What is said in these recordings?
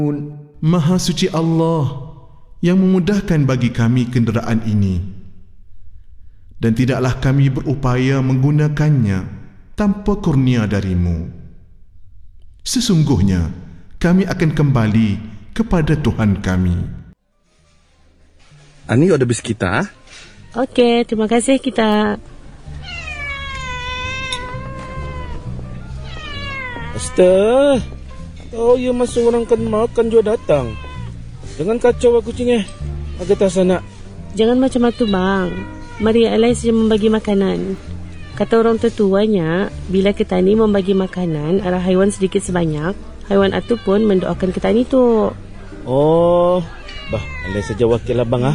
Maha suci Allah yang memudahkan bagi kami kenderaan ini, dan tidaklah kami berupaya menggunakannya tanpa kurnia darimu. Sesungguhnya kami akan kembali kepada Tuhan kami. Ani ada bis kita. Okey, terima kasih kita. Astagfirullah. Oh, ya masa orang kan makan juga datang. Jangan kacau aku cingeh. Agak tak sana. Jangan macam itu, bang. Maria Alai saja membagi makanan. Kata orang tertuanya, bila kita ni membagi makanan arah haiwan sedikit sebanyak, haiwan itu pun mendoakan kita ni tu. Oh, bah, Alai saja wakil lah bang ah.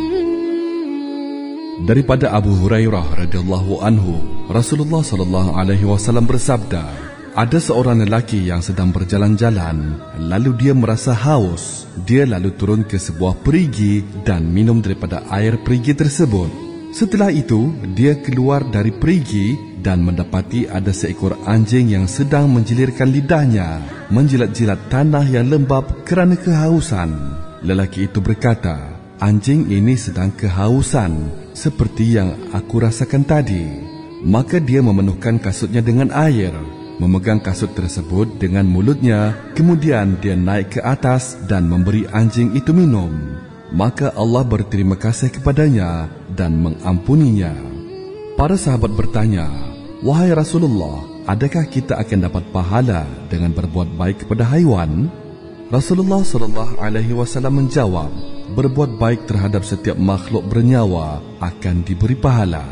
Daripada Abu Hurairah radhiyallahu anhu, Rasulullah sallallahu alaihi wasallam bersabda, ada seorang lelaki yang sedang berjalan-jalan, lalu dia merasa haus. Dia lalu turun ke sebuah perigi dan minum daripada air perigi tersebut. Setelah itu, dia keluar dari perigi dan mendapati ada seekor anjing yang sedang menjilirkan lidahnya, menjilat-jilat tanah yang lembap kerana kehausan. Lelaki itu berkata, anjing ini sedang kehausan, seperti yang aku rasakan tadi. Maka dia memenuhkan kasutnya dengan air, memegang kasut tersebut dengan mulutnya, kemudian dia naik ke atas dan memberi anjing itu minum. Maka Allah berterima kasih kepadanya dan mengampuninya. Para sahabat bertanya, wahai Rasulullah, adakah kita akan dapat pahala dengan berbuat baik kepada haiwan? Rasulullah sallallahu alaihi wasallam menjawab, berbuat baik terhadap setiap makhluk bernyawa akan diberi pahala.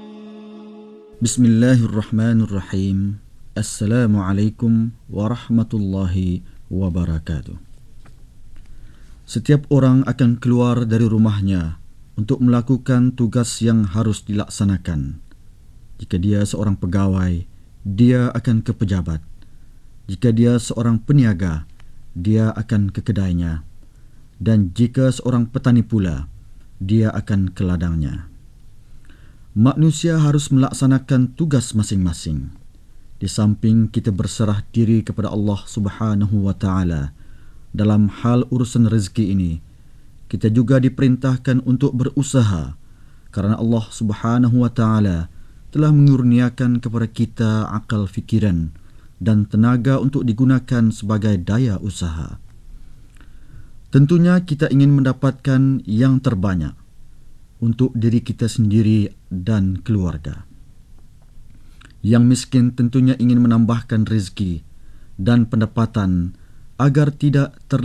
Bismillahirrahmanirrahim. Assalamualaikum warahmatullahi wabarakatuh. Setiap orang akan keluar dari rumahnya untuk melakukan tugas yang harus dilaksanakan. Jika dia seorang pegawai, dia akan ke pejabat. Jika dia seorang peniaga, dia akan ke kedainya. Dan jika seorang petani pula, dia akan ke ladangnya. Manusia harus melaksanakan tugas masing-masing. Di samping kita berserah diri kepada Allah Subhanahu wa taala dalam hal urusan rezeki ini, kita juga diperintahkan untuk berusaha kerana Allah Subhanahu wa taala telah mengurniakan kepada kita akal fikiran dan tenaga untuk digunakan sebagai daya usaha. Tentunya kita ingin mendapatkan yang terbanyak untuk diri kita sendiri dan keluarga. Yang miskin tentunya ingin menambahkan rezeki dan pendapatan agar tidak terlalu